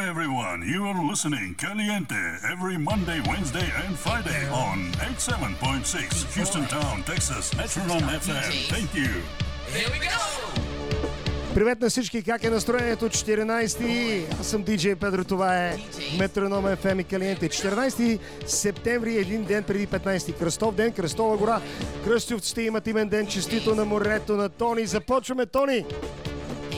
everyone, you are listening Caliente every Monday, Wednesday and Friday on 87.6 Houston Town, Texas, Metronome FM. Thank you. Here we go! Привет на всички, как е настроението? 14-ти, аз съм диджей Педро, това е Метроном FM и Калиенте. 14 септември, един ден преди 15-ти, Кръстов ден, Кръстова гора. Кръстовците имат имен ден, честито на морето на Тони. Започваме, Тони!